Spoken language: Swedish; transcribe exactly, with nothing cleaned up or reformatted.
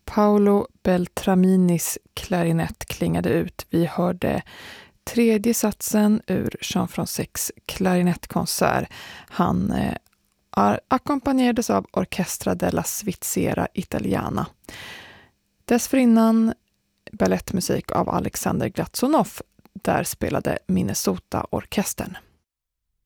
Paolo Beltraminis klarinett klingade ut. Vi hörde tredje satsen ur Jean Fransecs klarinettkonsert. Han eh, ackompanjerades av Orchestra della Svizzera Italiana. Dessförinnan ballettmusik av Alexander Glatzunov. Där spelade Minnesota-orkestern.